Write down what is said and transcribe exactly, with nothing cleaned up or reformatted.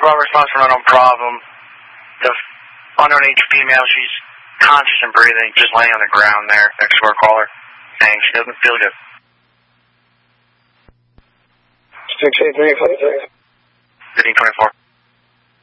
twelve response from unknown problem. The underage female, she's conscious and breathing, just laying on the ground there next to our caller. Dang, she doesn't feel good. six eight three, fifteen twenty-four.